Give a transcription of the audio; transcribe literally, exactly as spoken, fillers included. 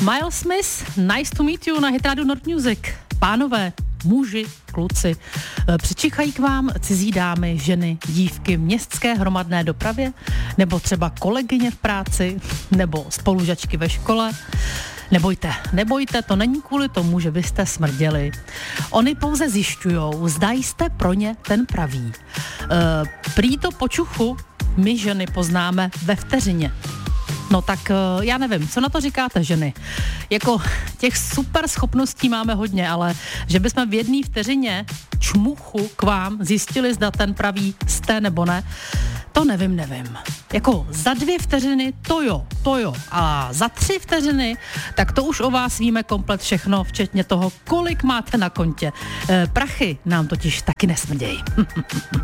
Miles Smith, nice to meet you na Hit Radio Nord Music. Pánové, muži, kluci, přičichají k vám cizí dámy, ženy, dívky v městské hromadné dopravě, nebo třeba kolegyně v práci, nebo spolužačky ve škole. Nebojte, nebojte, to není kvůli tomu, že byste smrděli. Oni pouze zjišťujou, zda jste pro ně ten pravý. E, prý to počuchu my ženy poznáme ve vteřině. No tak já nevím, co na to říkáte, ženy? Jako těch super schopností máme hodně, ale že bychom v jedné vteřině čmuchu k vám zjistili, zda ten pravý jste nebo ne, to nevím, nevím. Jako za dvě vteřiny to jo, to jo. A za tři vteřiny, tak to už o vás víme komplet všechno, včetně toho, kolik máte na kontě. E, prachy nám totiž taky nesmrdějí.